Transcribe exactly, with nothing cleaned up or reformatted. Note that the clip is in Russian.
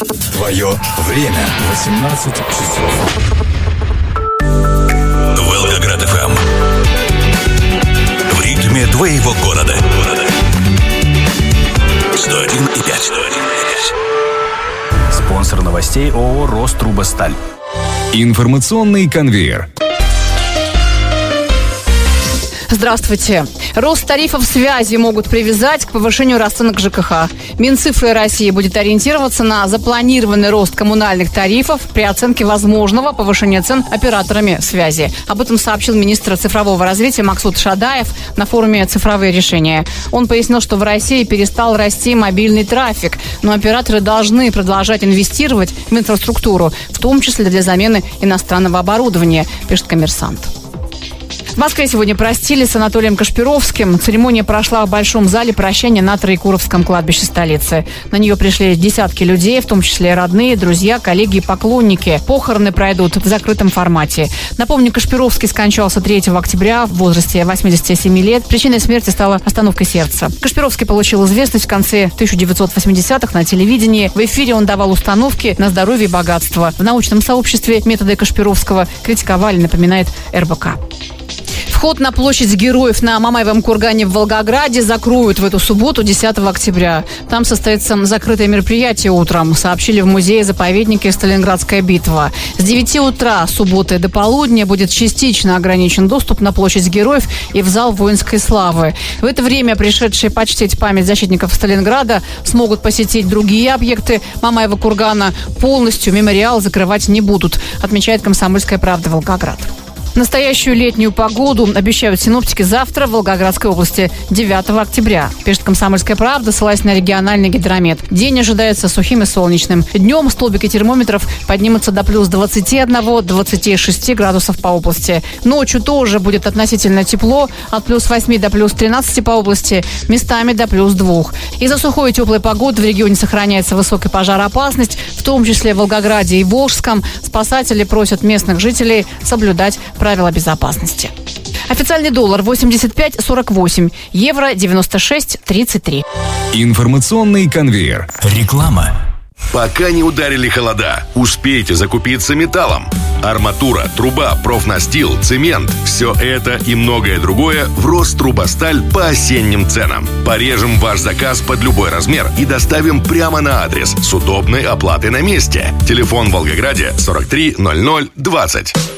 Твое время. восемнадцать часов. Волгоград эф эм. В ритме твоего города. сто один и пять. Спонсор новостей ООО «Рострубосталь». Информационный конвейер. Здравствуйте. Рост тарифов связи могут привязать к повышению расценок ЖКХ. Минцифры России будет ориентироваться на запланированный рост коммунальных тарифов при оценке возможного повышения цен операторами связи. Об этом сообщил министр цифрового развития Максут Шадаев на форуме «Цифровые решения». Он пояснил, что в России перестал расти мобильный трафик, но операторы должны продолжать инвестировать в инфраструктуру, в том числе для замены иностранного оборудования, пишет «Коммерсант». В Москве сегодня простились с Анатолием Кашпировским. Церемония прошла в Большом зале прощания на Троекуровском кладбище столицы. На нее пришли десятки людей, в том числе родные, друзья, коллеги и поклонники. Похороны пройдут в закрытом формате. Напомню, Кашпировский скончался третьего октября в возрасте восьмидесяти семи лет. Причиной смерти стала остановка сердца. Кашпировский получил известность в конце тысяча девятьсот восьмидесятых на телевидении. В эфире он давал установки на здоровье и богатство. В научном сообществе методы Кашпировского критиковали, напоминает эр бэ ка. Вход на площадь Героев на Мамаевом кургане в Волгограде закроют в эту субботу, десятого октября. Там состоится закрытое мероприятие утром, сообщили в музее-заповеднике «Сталинградская битва». С девяти утра субботы до полудня будет частично ограничен доступ на площадь Героев и в зал воинской славы. В это время пришедшие почтить память защитников Сталинграда смогут посетить другие объекты Мамаева кургана. Полностью мемориал закрывать не будут, отмечает «Комсомольская правда» Волгоград. Настоящую летнюю погоду обещают синоптики завтра в Волгоградской области девятого октября. Пишет «Комсомольская правда», ссылаясь на региональный гидромет. День ожидается сухим и солнечным. Днем столбики термометров поднимутся до плюс двадцати одного - двадцати шести градусов по области. Ночью тоже будет относительно тепло, от плюс восьми до плюс тринадцати по области, местами до плюс двух. Из-за сухой и теплой погоды в регионе сохраняется высокая пожароопасность, в том числе в Волгограде и Волжском. Спасатели просят местных жителей соблюдать правила безопасности. Официальный доллар восемьдесят пять сорок восемь, евро девяносто шесть тридцать три. Информационный конвейер. Реклама. Пока не ударили холода, успейте закупиться металлом. Арматура, труба, профнастил, цемент – все это и многое другое в Рострубосталь по осенним ценам. Порежем ваш заказ под любой размер и доставим прямо на адрес с удобной оплатой на месте. Телефон в Волгограде сорок три ноль ноль двадцать.